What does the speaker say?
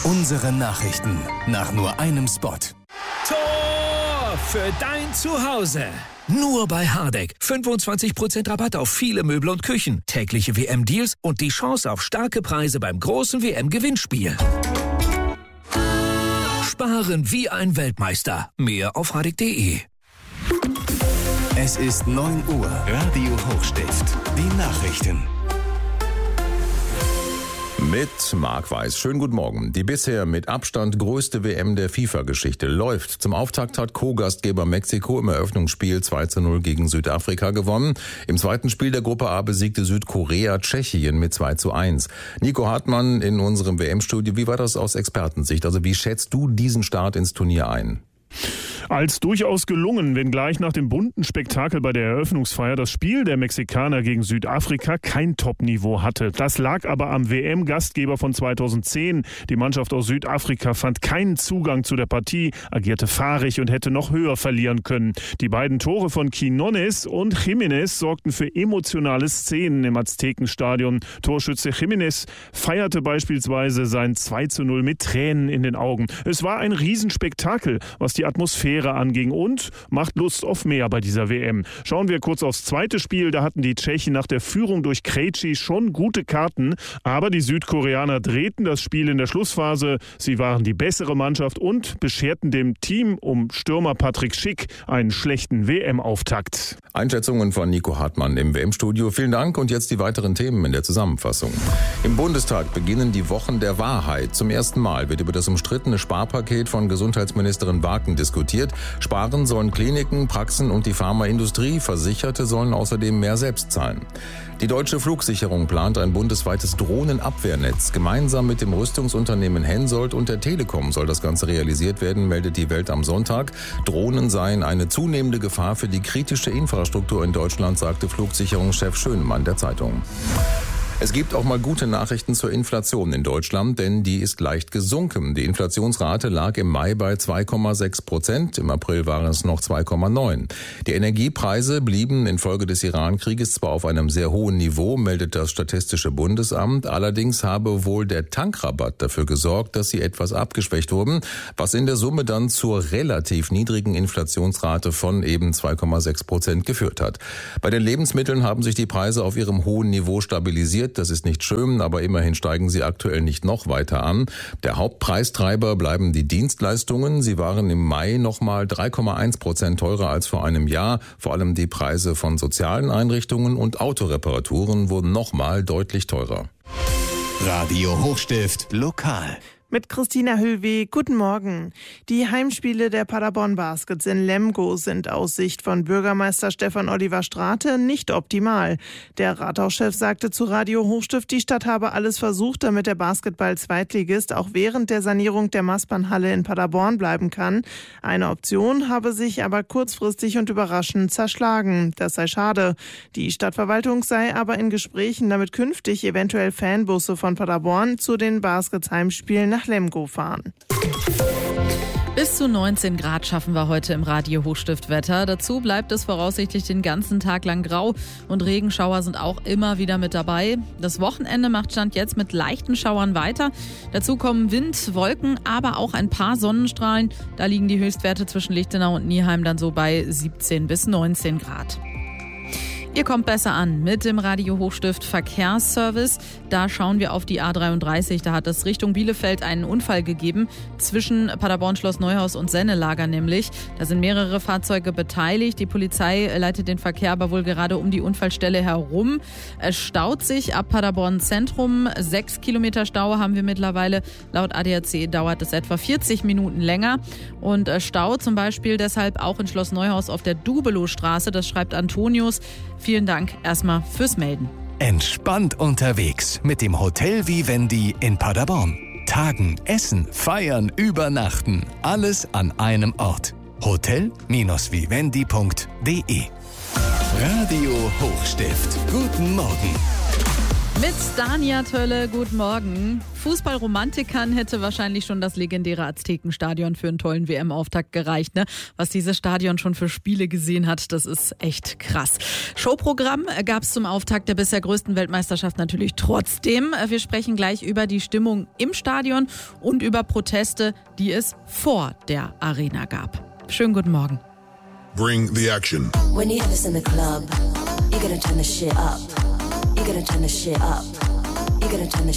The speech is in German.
Unsere Nachrichten nach nur einem Spot. Tor für dein Zuhause. Nur bei Hardegg. 25% Rabatt auf viele Möbel und Küchen. Tägliche WM-Deals und die Chance auf starke Preise beim großen WM-Gewinnspiel. Sparen wie ein Weltmeister. Mehr auf hardegg.de. Es ist 9 Uhr. Radio Hochstift. Die Nachrichten. Mit Marc Weiß. Schönen guten Morgen. Die bisher mit Abstand größte WM der FIFA-Geschichte läuft. Zum Auftakt hat Co-Gastgeber Mexiko im Eröffnungsspiel 2:0 gegen Südafrika gewonnen. Im zweiten Spiel der Gruppe A besiegte Südkorea Tschechien mit 2:1. Nico Hartmann in unserem WM-Studio. Wie war das aus Expertensicht? Also wie schätzt du diesen Start ins Turnier ein? Als durchaus gelungen, wenngleich nach dem bunten Spektakel bei der Eröffnungsfeier das Spiel der Mexikaner gegen Südafrika kein Top-Niveau hatte. Das lag aber am WM-Gastgeber von 2010. Die Mannschaft aus Südafrika fand keinen Zugang zu der Partie, agierte fahrig und hätte noch höher verlieren können. Die beiden Tore von Quiñones und Jiménez sorgten für emotionale Szenen im Aztekenstadion. Torschütze Jiménez feierte beispielsweise sein 2:0 mit Tränen in den Augen. Es war ein Riesenspektakel, was die Atmosphäre anging und macht Lust auf mehr bei dieser WM. Schauen wir kurz aufs zweite Spiel. Da hatten die Tschechen nach der Führung durch Krejci schon gute Karten, aber die Südkoreaner drehten das Spiel in der Schlussphase. Sie waren die bessere Mannschaft und bescherten dem Team um Stürmer Patrick Schick einen schlechten WM-Auftakt. Einschätzungen von Nico Hartmann im WM-Studio. Vielen Dank und jetzt die weiteren Themen in der Zusammenfassung. Im Bundestag beginnen die Wochen der Wahrheit. Zum ersten Mal wird über das umstrittene Sparpaket von Gesundheitsministerin Wagen diskutiert. Sparen sollen Kliniken, Praxen und die Pharmaindustrie. Versicherte sollen außerdem mehr selbst zahlen. Die Deutsche Flugsicherung plant ein bundesweites Drohnenabwehrnetz. Gemeinsam mit dem Rüstungsunternehmen Hensoldt und der Telekom soll das Ganze realisiert werden, meldet die Welt am Sonntag. Drohnen seien eine zunehmende Gefahr für die kritische Infrastruktur in Deutschland, sagte Flugsicherungschef Schönemann der Zeitung. Es gibt auch mal gute Nachrichten zur Inflation in Deutschland, denn die ist leicht gesunken. Die Inflationsrate lag im Mai bei 2,6%, im April waren es noch 2,9%. Die Energiepreise blieben infolge des Iran-Krieges zwar auf einem sehr hohen Niveau, meldet das Statistische Bundesamt, allerdings habe wohl der Tankrabatt dafür gesorgt, dass sie etwas abgeschwächt wurden, was in der Summe dann zur relativ niedrigen Inflationsrate von eben 2,6% geführt hat. Bei den Lebensmitteln haben sich die Preise auf ihrem hohen Niveau stabilisiert. Das ist nicht schön, aber immerhin steigen sie aktuell nicht noch weiter an. Der Hauptpreistreiber bleiben die Dienstleistungen. Sie waren im Mai nochmal 3,1% teurer als vor einem Jahr. Vor allem die Preise von sozialen Einrichtungen und Autoreparaturen wurden nochmal deutlich teurer. Radio Hochstift lokal. Mit Christina Höllweg, guten Morgen. Die Heimspiele der Paderborn Baskets in Lemgo sind aus Sicht von Bürgermeister Stefan Oliver Strate nicht optimal. Der Rathauschef sagte zu Radio Hochstift, die Stadt habe alles versucht, damit der Basketball-Zweitligist auch während der Sanierung der Maßbahnhalle in Paderborn bleiben kann. Eine Option habe sich aber kurzfristig und überraschend zerschlagen. Das sei schade. Die Stadtverwaltung sei aber in Gesprächen, damit künftig eventuell Fanbusse von Paderborn zu den Baskets-Heimspielen nach Lemgo fahren. Bis zu 19 Grad schaffen wir heute im Radio Hochstift-Wetter. Dazu bleibt es voraussichtlich den ganzen Tag lang grau und Regenschauer sind auch immer wieder mit dabei. Das Wochenende macht Stand jetzt mit leichten Schauern weiter. Dazu kommen Wind, Wolken, aber auch ein paar Sonnenstrahlen. Da liegen die Höchstwerte zwischen Lichtenau und Nieheim dann so bei 17 bis 19 Grad. Ihr kommt besser an mit dem Radio Hochstift Verkehrsservice. Da schauen wir auf die A33. Da hat es Richtung Bielefeld einen Unfall gegeben, zwischen Paderborn, Schloss Neuhaus und Sennelager nämlich. Da sind mehrere Fahrzeuge beteiligt. Die Polizei leitet den Verkehr aber wohl gerade um die Unfallstelle herum. Es staut sich ab Paderborn Zentrum. 6 Kilometer Stau haben wir mittlerweile. Laut ADAC dauert es etwa 40 Minuten länger. Und Stau zum Beispiel deshalb auch in Schloss Neuhaus auf der Dubelowstraße. Das schreibt Antonius. Vielen Dank erstmal fürs Melden. Entspannt unterwegs mit dem Hotel Vivendi in Paderborn. Tagen, essen, feiern, übernachten. Alles an einem Ort. Hotel-vivendi.de. Radio Hochstift. Guten Morgen. Mit Dania Tölle, guten Morgen. Fußballromantikern hätte wahrscheinlich schon das legendäre Aztekenstadion für einen tollen WM-Auftakt gereicht, ne? Was dieses Stadion schon für Spiele gesehen hat, das ist echt krass. Showprogramm gab es zum Auftakt der bisher größten Weltmeisterschaft natürlich trotzdem. Wir sprechen gleich über die Stimmung im Stadion und über Proteste, die es vor der Arena gab. Schönen guten Morgen. Bring the action. When you have this in the club, you're gonna turn the shit up. You're gonna turn the shit up. You're gonna turn the